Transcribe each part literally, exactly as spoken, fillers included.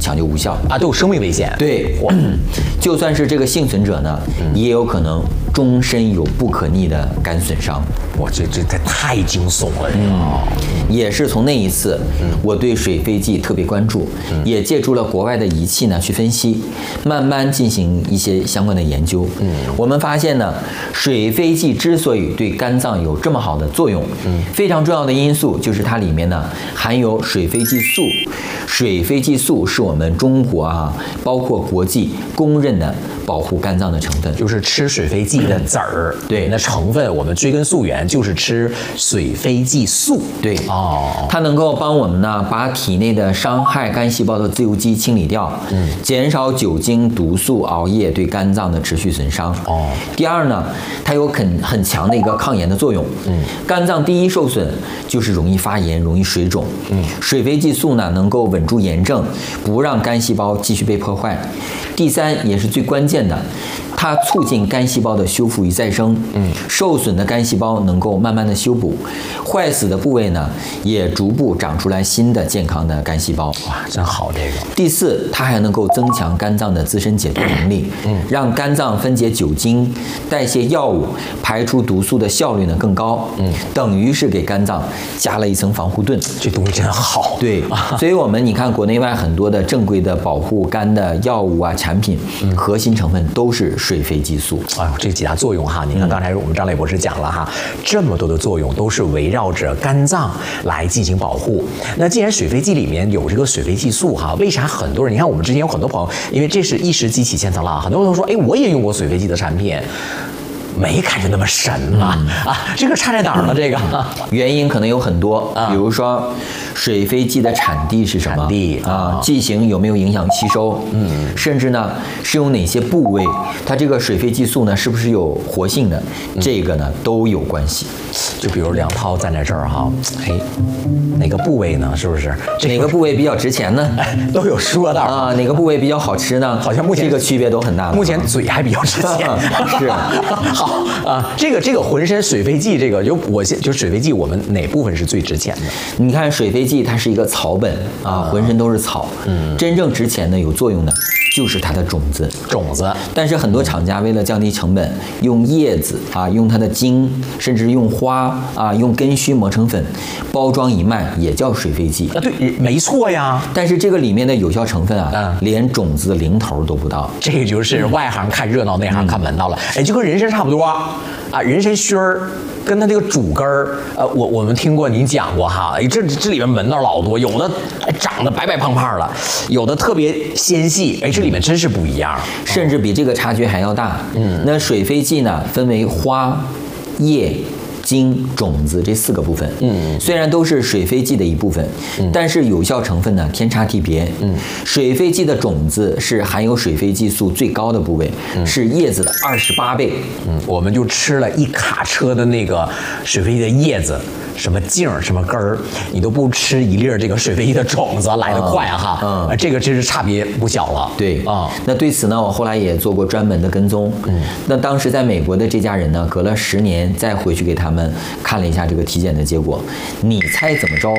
抢救无效啊，都有生命危险。 对，就算是这个幸存者呢，也有可能终身有不可逆的肝损伤。 哇，这这这太惊悚了！ 嗯，也是从那一次，我对水飞剂特别关注，也借助了国外的仪器呢去分析，慢慢进行一些相关的研究。嗯，我们发现呢，水飞剂之所以对肝脏有这么好的作用，嗯，非常重要的因素就是它里面呢含有水飞剂素。水飞剂素是我们中国啊，包括国际公认的保护肝脏的成分， 就是吃水飞剂的籽儿， 对， 那成分我们追根溯源就是吃水飞剂素， 对， 哦， 它能够帮我们呢把体内的伤害肝细胞的自由基清理掉，嗯，减少酒精、毒素、熬夜对肝脏的持续损伤。哦，第二呢，它有很很强的一个抗炎的作用，嗯，肝脏第一受损就是容易发炎、容易水肿，嗯，水飞剂素呢能够稳住炎症，不让肝细胞继续被破坏。第三也是最关键的，它促进肝细胞的修复与再生。嗯，受损的肝细胞能够慢慢的修补，坏死的部位呢也逐步长出来新的健康的肝细胞。 哇，真好这个。 第四，它还能够增强肝脏的自身解毒能力，嗯，让肝脏分解酒精、代谢药物、排出毒素的效率呢更高。嗯，等于是给肝脏加了一层防护盾。 这东西真好。 对，所以我们你看国内外很多的正规的保护肝的药物啊产品，嗯，核心成分都是水飞剂素。 哎呦，这几大作用哈，你看刚才我们张磊博士讲了哈，这么多的作用都是围绕着肝脏来进行保护。那既然水飞剂里面有这个水飞剂素哈，为啥很多人？你看我们之前有很多朋友，因为这是一时激起千层浪，很多人都说，哎，我也用过水飞剂的产品。没感觉那么神嘛、嗯、啊，这个差在哪儿呢？这个原因可能有很多，比如说水飞剂的产地是什么？ 产地啊，剂型有没有影响吸收？嗯，甚至呢是用哪些部位？它这个水飞剂素呢是不是有活性的？嗯、这个呢都有关系。 就比如梁涛站在这儿哈，哎，哪个部位呢？是不是？ 哪个部位比较值钱呢？ 都有说的啊。哪个部位比较好吃呢？ 好像目前这个区别都很大。 目前嘴还比较值钱， 是。 好啊，这个这个浑身水飞剂，这个就我现就水飞剂，我们哪部分是最值钱的？ 你看水飞剂，它是一个草本啊，浑身都是草。嗯，真正值钱的有作用的，就是它的种子。 种子。 但是很多厂家为了降低成本，用叶子啊，用它的茎，甚至用花啊，用根须磨成粉，包装一卖，也叫水飞剂。 啊，对，没错呀。 但是这个里面的有效成分啊，嗯、连种子的零头都不到。 这就是外行看热闹，内行看门道了。哎，就跟人参差不多啊，人参须儿。跟它这个主根儿，呃，我我们听过您讲过哈，这这里面门道老多，有的长得白白胖胖的，有的特别纤细，哎，这里面真是不一样， 甚至比这个差距还要大。嗯，那水飞剂呢，分为花、叶、茎、种子这四个部分。嗯，虽然都是水飞剂的一部分，嗯、但是有效成分呢天差地别。嗯，水飞剂的种子是含有水飞剂素最高的部位，嗯、是叶子的二十八倍。 嗯，我们就吃了一卡车的那个水飞剂的叶子。什么茎儿什么根儿，你都不吃一粒儿这个水飞剂的种子来得快啊哈，嗯，嗯这个真是差别不小了。 对啊、嗯，那对此呢，我后来也做过专门的跟踪。嗯，那当时在美国的这家人呢，隔了十年再回去给他们看了一下这个体检的结果，你猜怎么着？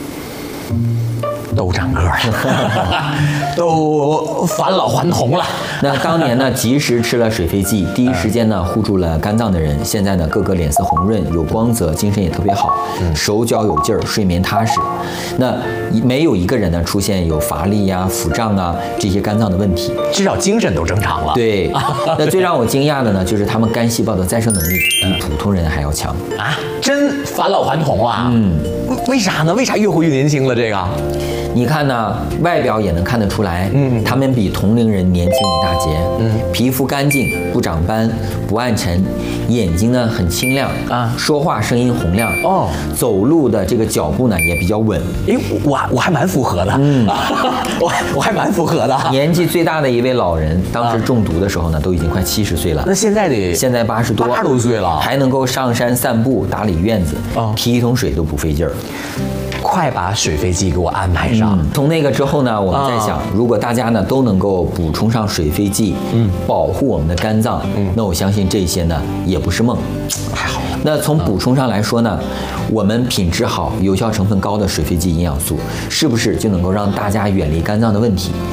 都长个儿了，都返老还童了。 那当年呢，及时吃了水飞剂，第一时间呢护住了肝脏的人，现在呢个个脸色红润，有光泽，精神也特别好，嗯、手脚有劲儿，睡眠踏实。那没有一个人呢出现有乏力呀、腹胀啊这些肝脏的问题， 至少精神都正常了。 对，那最让我惊讶的呢，就是他们肝细胞的再生能力比普通人还要强啊！真返老还童啊！嗯，为啥呢？为啥越活越年轻了？这个？ 你看呢，外表也能看得出来，嗯，他们比同龄人年轻一大截，嗯，皮肤干净，不长斑，不暗沉，眼睛呢很清亮啊，说话声音洪亮，哦，走路的这个脚步呢也比较稳， 哎，我我还蛮符合的，嗯，我我还蛮符合的。 年纪最大的一位老人，当时中毒的时候呢，都已经快七十岁了， 那现在得现在八十多， 八十多岁了， 还能够上山散步，打理院子，哦，提一桶水都不费劲儿。 快把水飞剂给我安排上。 嗯、从那个之后呢，我们在想，啊、如果大家呢都能够补充上水飞剂，嗯，保护我们的肝脏，嗯，那我相信这些呢也不是梦。 太好了。 那从补充上来说呢，我们品质好、有效成分高的水飞剂营养素，是不是就能够让大家远离肝脏的问题，